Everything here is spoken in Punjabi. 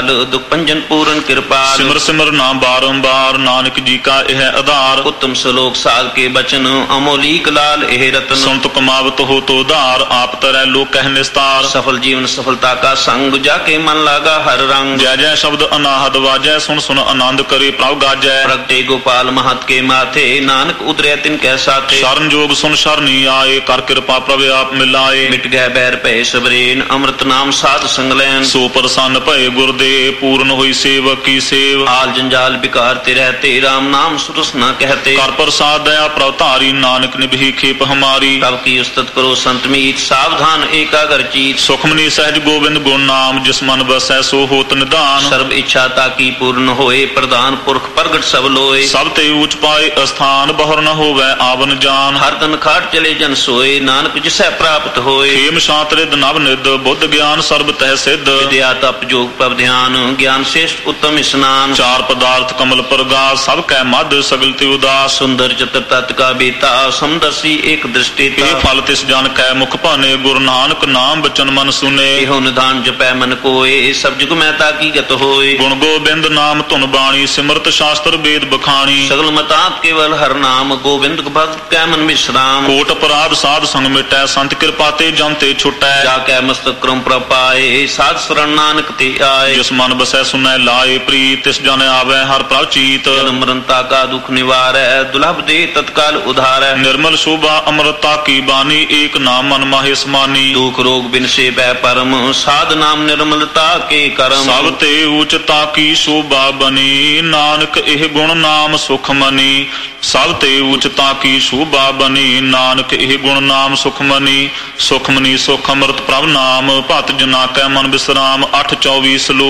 ਦੁਖ ਭੰਜਨ ਪੂਰਨ ਕਿਰਪਾਲ। ਸਿਮਰ ਸਿਮਰ ਨਾਮ ਬਾਰੰਬਾਰ, ਨਾਨਕ ਜੀ ਕਾ ਇਹ ਆਧਾਰ। ਉੱਤਮ ਸ਼ਲੋਕ ਸਾਧ ਕੇ ਬਚਨ, ਅਮੋਲੀਕ ਲਾਲ ਇਹ ਰਤਨ। ਸੁਨਤ ਕਮਾਵਤ ਹੋ ਤੋ ਉਧਾਰ, ਆਪ ਤਰੈ ਲੋਕ ਕਹਿ ਨਿਸਤਾਰ। ਸਫਲ ਜੀਵਨ ਸਫਲਤਾ ਕਾ ਸੰਗ, ਜਾ ਕੇ ਮਨ ਲਾਗਾ ਹਰ ਰੰਗ। ਜੈ ਜੈ ਸ਼ਬਦ ਅਨਾਹਦ ਵਾਜੈ, ਸੁਨ ਸੁਨ ਆਨੰਦ ਕਰੇ ਪ੍ਰਭ ਗਾਜੈ। ਪ੍ਰਗਟੇ ਗੋਪਾਲ ਮਹਤ ਕੇ ਮਾਥੇ, ਨਾਨਕ ਉਤਰਿਆ ਤਿਨ ਕੈ ਸਾਥੇ। ਸ਼ਰਨ ਜੋਗ ਸੁਨ ਸ਼ਰਨੀ ਆਏ, ਕਰ ਕਿਰਪਾ ਪ੍ਰਭ ਆਪ ਮਿਲਾਏ। ਮਿਟ ਗਏ ਬੈਰ ਭੈ ਸਬਰੇਨ, ਅੰਮ੍ਰਿਤ ਨਾਮ ਸਾਧ ਸੰਗ ਲੈਨ। ਸੋ ਪ੍ਰਸੰਨ ਭਏ ਗੁਰਦੇ, ਪੂਰਨ ਹੋਈ ਸੇਵਕ ਕੀ ਸੇਵ। ਆਲ ਜੰਜਾਲ ਬਿਕਾਰ ਤੇ ਰਹਤੇ, ਰਾਮ ਨਾਮ ਸੁਰਸ ਨਾ ਕਹਤੇ। ਕਰ ਪ੍ਰਸਾਦ ਦਇਆ ਪ੍ਰਭ ਧਾਰੀ, ਨਾਨਕ ਨਿਭੀ ਖੇਪ ਹਮਾਰੀ। ਪ੍ਰਭ ਕੀ ਉਸਤਤ ਕਰੋ ਸੰਤ ਮੀਤ, ਸਾਵਧਾਨ ਏਕਾਗਰ ਚੀਤ। ਸੁਖਮਨੀ ਸਹਿਜ ਗੋਬਿੰਦ ਗੁਣ ਨਾਮ, ਜਿਸ ਮਨ ਵਸੈ ਸੋ ਹੋਤ ਨਿਧਾਨ। ਸਰਬ ਇੱਛਾ ਤਾਕੀ ਪੂਰਨ ਹੋਏ, ਪ੍ਰਧਾਨ ਪੁਰਖ ਪ੍ਰਗਟ ਸਭ ਲੋਏ। ਸਭ ਤੇ ਊਚ ਪਾਏ ਅਸਥਾਨ, ਬਹੁਰ ਨ ਹੋਵੈ ਆਵਨ ਜਾਨ। ਹਰ ਤਨ ਖਾਟ ਚਲੇ ਜਨ ਸੋਏ, ਨਾਨਕ ਜਿਸੈ ਪ੍ਰਾਪਤ ਹੋਏ। ਖੇਮ ਸ਼ਾਂਤ ਰਿਦ ਨਵ ਨਿਦ, ਬੁੱਧ ਗਿਆਨ ਸਰਬ ਤਹਿ ਸਿੱਧ। ਵਿਦਿਆ ਤਪ ਜੋਗ ਪ੍ਰਭ ਧਿਆਨ, ਗਿਆਨ ਸ਼ੇਸ਼ਟ ਉੱਤਮ ਇਸਨਾਨ। ਚਾਰ ਪਦਾਰਥ ਕਮਲ ਪ੍ਰਗਾਸ, ਸਭ ਕੈ ਮਧ ਸਗਲ ਤੇ ਉਦਾਸ। ਸੁੰਦਰ ਚਤੁਰ ਤਤ ਕਾ ਬੀਤਾ, ਸਮਦਰਸੀ ਏਕ ਦ੍ਰਿਸ਼ਟੀ। ਇਹ ਫਲ ਤਿਸ ਜਨ ਕੈ ਮੁਖ ਭਾਨੇ, ਗੁਰੂ ਨਾਨਕ ਨਾਮ ਬਚਨ ਮਨ ਸੁਨੇ। ਇਹੋ ਨਿਧਾਨ ਜਪੈ ਮਨ ਕੋਏ, ਸਭ ਜੁਗ ਮੈਂ ਤਾਕੀ ਗਤ ਹੋਏ। ਗੁਣ ਗੋਬਿੰਦ ਨਾਮ ਧੁਨ ਬਾਣੀ, ਸਿਮਰਤ ਸ਼ਾਸਤਰ ਵੇਦ ਬਖਾਣੀ। ਸਗਲ ਮਤਾਤ ਕੇਵਲ ਹਰ ਨਾਮ, ਗੋਬਿੰਦ ਭਗਤ ਕੈ ਮਨ ਵਿਸਰਾਮ। ਕੋਟ ਅਪਰਾਧ ਸਾਧ ਸੰਗ ਮਿਟੈ, ਸੰਤ ਕਿਰਪਾ ਤੇ ਜਨ ਤੇ ਛੁਟੈ। ਜਾ ਕੈ ਮਸਤਕ ਕਰਮ ਪ੍ਰਪਾਏ, ਸਾਧ ਸਰਣ ਨਾਨਕ ਤੇ ਆਏ। ਜਿਸ ਮਨ ਬਸੈ ਸੁਨੈ ਲਾਏ ਪ੍ਰੀਤ, ਤਿਸ ਜਨ ਆਵੈ ਹਰ ਪ੍ਰਭ ਚੀਤ। ਜਨਮ ਮਰਨਤਾ ਕਾ ਦੁਖ ਨਿਵਾਰੈ, ਦੁਲਭ ਦੇ ਤਤਕਾਲ ਉਧਾਰੈ। ਨਿਰਮਲ ਸ਼ੋਭਾ ਅੰਮ੍ਰਿਤਾ ਕੀ ਬਾਣੀ, ਏਕ ਨਾਮ ਮਨ ਮਾਹੇ ਸਮਾਨੀ। ਦੁਖ ਰੋਗ ਬਿਨਸੇ ਬੈ ਪਰਮ, ਸਾਧ ਨਾਮ ਨਿਰਮਲਤਾ ਕੇ ਕਰਮ। ਸਭ ਤੇ ਊਚਤਾ ਕੀ ਸ਼ੋਭਾ ਬਨੀ, ਨਾਨਕ ਇਹ ਗੁਣ ਨਾਮ ਸੁਖ ਮਨੀ। ਸਭ ਤੇ ਊਚਤਾ ਕੀ ਸ਼ੋਭਾ ਬਨੀ, ਨਾਨਕ ਇਹ ਗੁਣ ਨਾਮ ਸੁਖ ਮਨੀ। ਸੁਖ ਮਨੀ ਸੁਖ ਅੰਮ੍ਰਿਤ ਪ੍ਰਭ ਨਾਮ, ਭਗਤ ਜਨਾ ਕੈ ਮਨ ਬਿਸਰਾਮ। 8:24 ਸਲੋਕ।